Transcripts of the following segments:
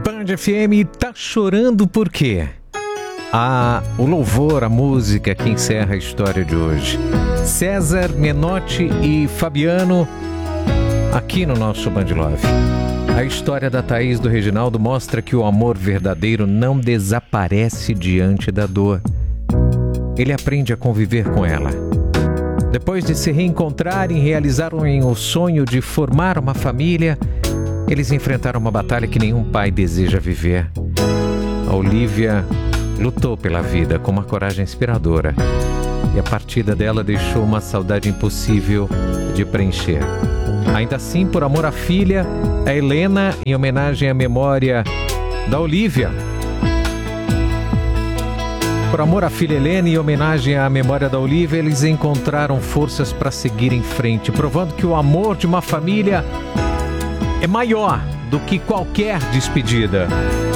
Band FM tá chorando por quê? O louvor, a música que encerra a história de hoje. César, Menotti e Fabiano aqui no nosso Band Love. A história da Thaís, do Reginaldo, mostra que o amor verdadeiro não desaparece diante da dor. Ele aprende a conviver com ela. Depois de se reencontrarem e realizarem o sonho de formar uma família, eles enfrentaram uma batalha que nenhum pai deseja viver. A Olivia lutou pela vida com uma coragem inspiradora, e a partida dela deixou uma saudade impossível de preencher. Ainda assim, por amor à filha, a Helena, em homenagem à memória da Olivia. Por amor à filha Helena e em homenagem à memória da Olivia, eles encontraram forças para seguir em frente, provando que o amor de uma família é maior do que qualquer despedida.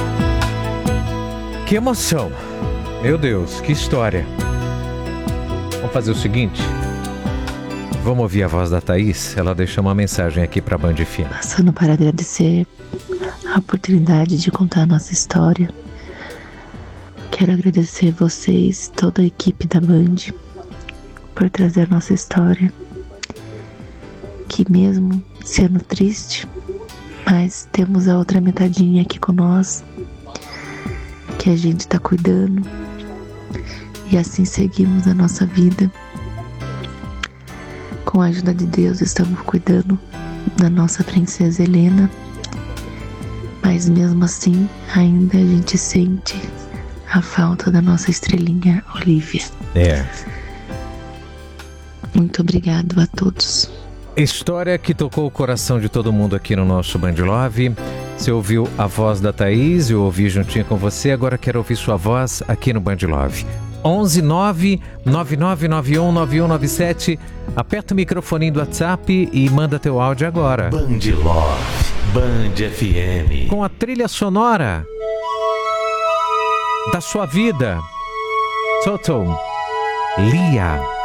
Que emoção! Meu Deus, que história! Vamos fazer o seguinte? Vamos ouvir a voz da Thaís? Ela deixou uma mensagem aqui para a Band FM. Passando para agradecer a oportunidade de contar a nossa história. Quero agradecer vocês, toda a equipe da Band, por trazer a nossa história. Que mesmo sendo triste, mas temos a outra metadinha aqui com nós, que a gente tá cuidando, e assim seguimos a nossa vida. Com a ajuda de Deus, estamos cuidando da nossa princesa Helena, mas mesmo assim, ainda a gente sente a falta da nossa estrelinha Olivia. Muito obrigado a todos. História que tocou o coração de todo mundo aqui no nosso Band Love. Você ouviu a voz da Thaís, eu ouvi juntinho com você, agora quero ouvir sua voz aqui no Band Love. 11 9 9991 9197. Aperta o microfone do WhatsApp e manda teu áudio agora. Band Love, Band FM. Com a trilha sonora da sua vida. Toto, Lia.